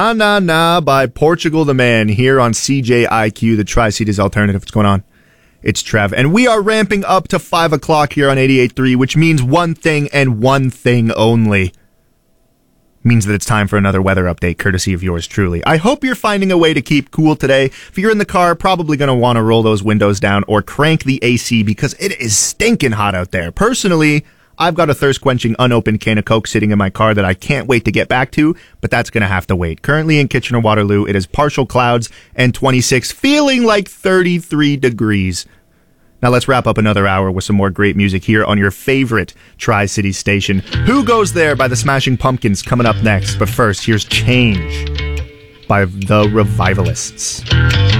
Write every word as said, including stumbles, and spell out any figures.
Na Na Na by Portugal the Man here on C J I Q, the Tri-Cities Alternative. What's going on? It's Trev, and we are ramping up to five o'clock here on eighty-eight point three, which means one thing and one thing only. Means that it's time for another weather update, courtesy of yours truly. I hope you're finding a way to keep cool today. If you're in the car, probably going to want to roll those windows down or crank the A C because it is stinking hot out there. Personally, I've got a thirst-quenching unopened can of Coke sitting in my car that I can't wait to get back to, but that's going to have to wait. Currently in Kitchener-Waterloo, it is partial clouds and twenty-six, feeling like thirty-three degrees. Now let's wrap up another hour with some more great music here on your favorite Tri-City station. Who Goes There by the Smashing Pumpkins coming up next. But first, here's Change by the Revivalists.